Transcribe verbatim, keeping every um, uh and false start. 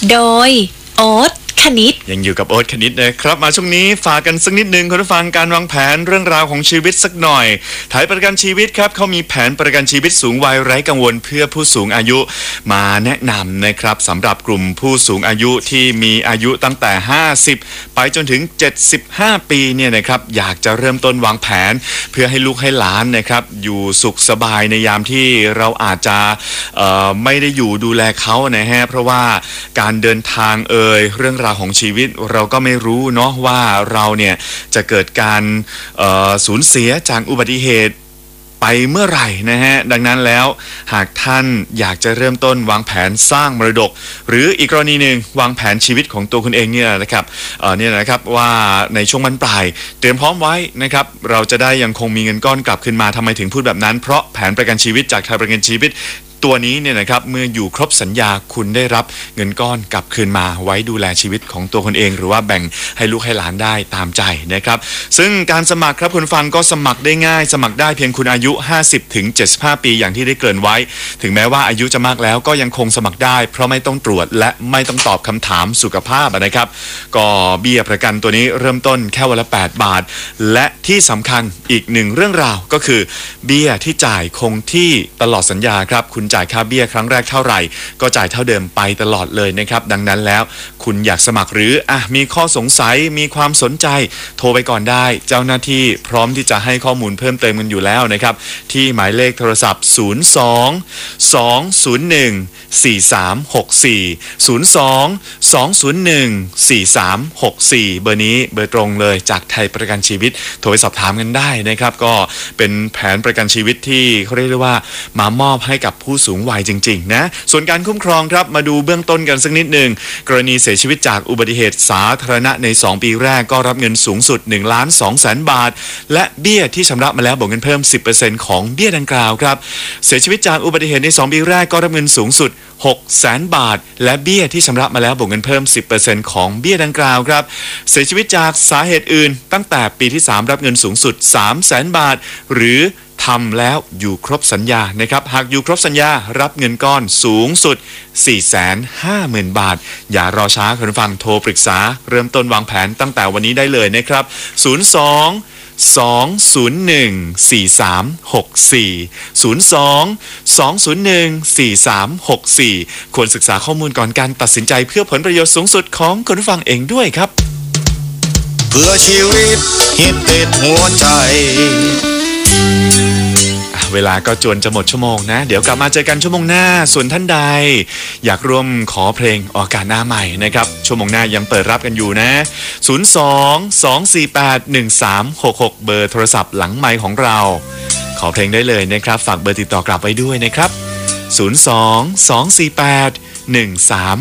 โดยโอ๊ตคณิตยังอยู่กับโอ๊ตคณิตนะครับมาช่วงนี้ฝากกันสักนิดนึงคุณผู้ฟังการวางแผนเรื่องราวของชีวิตสักหน่อยไทยประกันชีวิตครับเขามีแผนประกันชีวิตสูงวัยไร้กังวลเพื่อผู้สูงอายุมาแนะนำนะครับสำหรับกลุ่มผู้สูงอายุที่มีอายุตั้งแต่ห้าสิบไปจนถึงเจ็ดสิบห้าปีเนี่ยนะครับอยากจะเริ่มต้นวางแผนเพื่อให้ลูกให้หลานนะครับอยู่สุขสบายในยามที่เราอาจจะเอ่อไม่ได้อยู่ดูแลเขานะฮะเพราะว่าการเดินทางเอ่ยเรื่องราวของชีวิตเราก็ไม่รู้เนาะว่าเราเนี่ยจะเกิดการเอ่อสูญเสียจากอุบัติเหตุไปเมื่อไหร่นะฮะดังนั้นแล้วหากท่านอยากจะเริ่มต้นวางแผนสร้างมรดกหรืออีกกรณีหนึ่งวางแผนชีวิตของตัวคุณเองเนี่ยนะครับเอ่อเนี่ยนะครับว่าในช่วงบรรปลายเตรียมพร้อมไว้นะครับเราจะได้ยังคงมีเงินก้อนกลับคืนมาทำไมถึงพูดแบบนั้นเพราะแผนประกันชีวิตจากไทยประกันชีวิตตัวนี้เนี่ยนะครับเมื่ออยู่ครบสัญญาคุณได้รับเงินก้อนกลับคืนมาไว้ดูแลชีวิตของตัวคนเองหรือว่าแบ่งให้ลูกให้หลานได้ตามใจนะครับซึ่งการสมัครครับคุณฟังก็สมัครได้ง่ายสมัครได้เพียงคุณอายุ ห้าสิบถึงเจ็ดสิบห้า ปีอย่างที่ได้เกริ่นไว้ถึงแม้ว่าอายุจะมากแล้วก็ยังคงสมัครได้เพราะไม่ต้องตรวจและไม่ต้องตอบคำถามสุขภาพนะครับก็เบี้ยประกันตัวนี้เริ่มต้นแค่วันละแปดบาทและที่สำคัญอีกหนึ่งเรื่องราวก็คือเบี้ยที่จ่ายคงที่ตลอดสัญญาครับคุณจ่ายค่าเบี้ยครั้งแรกเท่าไหร่ก็จ่ายเท่าเดิมไปตลอดเลยนะครับดังนั้นแล้วคุณอยากสมัครหรืออ่ะมีข้อสงสัยมีความสนใจโทรไปก่อนได้เจ้าหน้าที่พร้อมที่จะให้ข้อมูลเพิ่มเติมกันอยู่แล้วนะครับที่หมายเลขโทรศัพท์ศูนย์ สอง สอง ศูนย์ หนึ่ง สี่ สาม หก สี่ ศูนย์ สอง สอง ศูนย์ หนึ่ง สี่ สาม หก สี่เบอร์นี้เบอร์ตรงเลยจากไทยประกันชีวิตโทรไปสอบถามกันได้นะครับก็เป็นแผนประกันชีวิตที่เขาเรียกได้ว่ามามอบให้กับผู้สูงวัยจริงๆนะส่วนการคุ้มครองครับมาดูเบื้องต้นกันสักนิดหนึ่งกรณีเสียชีวิตจากอุบัติเหตุสาธารณะในสองปีแรกก็รับเงินสูงสุด หนึ่งล้านสองแสน บาทและเบี้ยที่ชำระมาแล้วบวกเงินเพิ่ม สิบเปอร์เซ็นต์ ของเบี้ยดังกล่าวครับเสียชีวิตจากอุบัติเหตุในสองปีแรกก็รับเงินสูงสุด หกแสน บาทและเบี้ยที่ชำระมาแล้วบวกเงินเพิ่ม สิบเปอร์เซ็นต์ ของเบี้ยดังกล่าวครับเสียชีวิตจากสาเหตุอื่นตั้งแต่ปีที่สามรับเงินสูงสุด สามแสน บาทหรือทำแล้วอยู่ครบสัญญานะครับหากอยู่ครบสัญญารับเงินก้อนสูงสุด สี่แสนห้าหมื่น บาทอย่ารอช้าคุณฟังโทรปรึกษาเริ่มต้นวางแผนตั้งแต่วันนี้ได้เลยนะครับศูนย์ สอง สอง ศูนย์ หนึ่ง สี่ สาม หก สี่ ศูนย์ สอง สอง ศูนย์ หนึ่ง สี่ สาม หก สี่ควรศึกษาข้อมูลก่อนการตัดสินใจเพื่อผลประโยชน์สูงสุดของคุณผู้ฟังเองด้วยครับเพื่อชีวิตฮิตติดหัวใจเวลาก็จวนจะหมดชั่วโมงนะเดี๋ยวกลับมาเจอกันชั่วโมงหน้าส่วนท่านใดอยากร่วมขอเพลงออกอากาศหน้าใหม่นะครับชั่วโมงหน้ายังเปิดรับกันอยู่นะศูนย์ สอง สอง สี่ แปด หนึ่ง สาม หก หกเบอร์โทรศัพท์หลังไมค์ของเราขอเพลงได้เลยนะครับฝากเบอร์ติดต่อกลับไว้ด้วยนะครับศูนย์ สอง สอง สี่ แปด หนึ่ง สาม